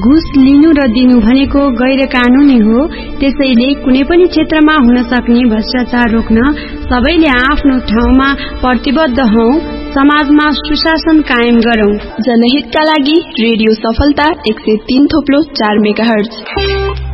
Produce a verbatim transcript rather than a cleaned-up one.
घुस लिनु र दिनु भनेको गैर कानूनी हो। त्यसैले कुनै पनि क्षेत्रमा हुन सक्ने भ्रष्टाचार रोक्न सबैले आफ्नो ठाउँमा प्रतिबद्ध हौं। समाजमा सुशासन कायम गरौं। जनहितका लागि रेडियो सफलता एक सय तीन थोप्लो चार मेगाहर्ज।